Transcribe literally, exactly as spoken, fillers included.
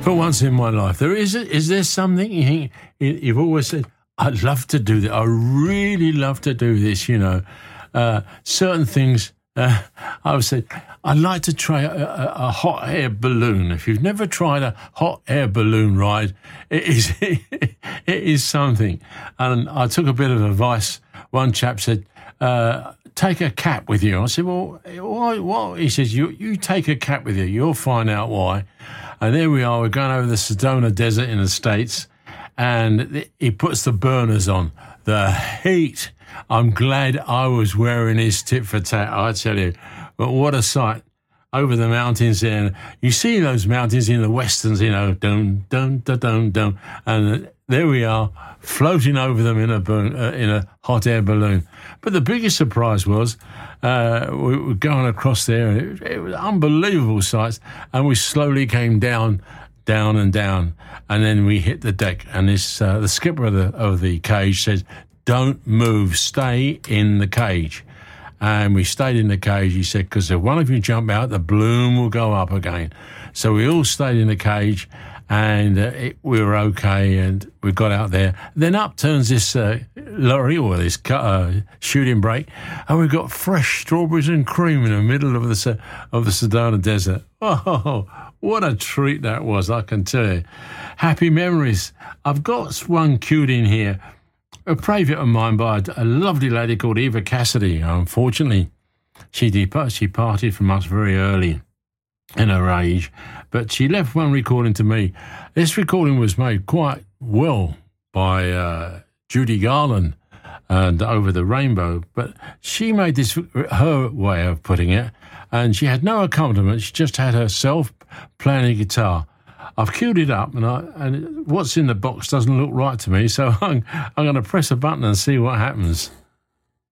For once in my life, there is. Is there something you think you've always said? I'd love to do that. I really love to do this. You know, uh, certain things. Uh, I would say I'd like to try a, a, a hot air balloon. If you've never tried a hot air balloon ride, it is it is something. And I took a bit of advice. One chap said, uh, "Take a cap with you." I said, "Well, why?" What? He says, "You you take a cap with you. You'll find out why." And there we are. We're going over the Sedona Desert in the States, and he puts the burners on. The heat. I'm glad I was wearing his tit for tat, I tell you. But what a sight over the mountains there. You see those mountains in the westerns, you know, dum, dum, dum, dum, dum. And there we are, floating over them in a, balloon, uh, in a hot air balloon. But the biggest surprise was uh, we were going across there, and it, it was unbelievable sights, and we slowly came down, down and down, and then we hit the deck. And this uh, the skipper of the, of the cage said, "Don't move, stay in the cage." And we stayed in the cage, he said, because if one of you jump out, the balloon will go up again. So we all stayed in the cage, and uh, it, we were okay, and we got out there. Then up turns this uh, lorry, or this uh, shooting brake, and we got fresh strawberries and cream in the middle of the, of the Sedona Desert. Oh, what a treat that was, I can tell you. Happy memories. I've got one queued in here. A favourite of mine by a lovely lady called Eva Cassidy. Unfortunately, she dep- she parted from us very early in her age, but she left one recording to me. This recording was made quite well by uh, Judy Garland and Over the Rainbow, but she made this her way of putting it, and she had no accompaniment. She just had herself playing a guitar. I've queued it up, and, I, and what's in the box doesn't look right to me, so I'm, I'm going to press a button and see what happens.